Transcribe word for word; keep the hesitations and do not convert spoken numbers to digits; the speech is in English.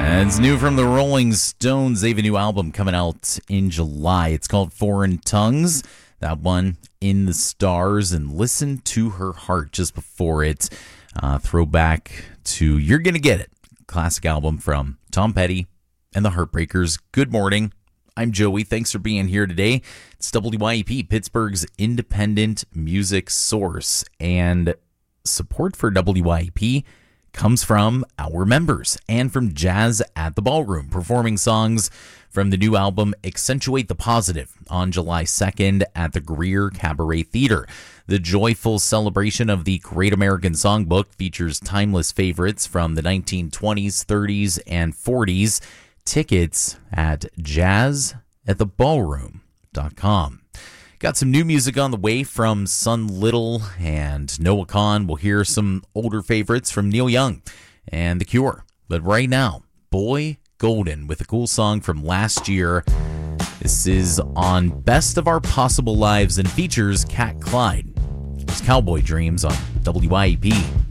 And it's new from the Rolling Stones. They have a new album coming out in July. It's called Foreign Tongues. That one, In the Stars, and Listen to Her Heart just before it. Uh, throwback to You're Gonna Get It. Classic album from Tom Petty and the Heartbreakers. Good morning. I'm Joey. Thanks for being here today. It's W Y E P, Pittsburgh's independent music source. And support for W Y E P comes from our members and from Jazz at the Ballroom, performing songs from the new album Accentuate the Positive on July second at the Greer Cabaret Theater. The joyful celebration of the Great American Songbook features timeless favorites from the nineteen twenties, thirties, and forties. Tickets at jazz at the ballroom dot com. Got some new music on the way from Sun Little and Noah Kahan. We'll hear some older favorites from Neil Young and The Cure. But right now, Boy Golden with a cool song from last year. This is on Best of Our Possible Lives and features Cat Clyde. It's Cowboy Dreams on W Y E P.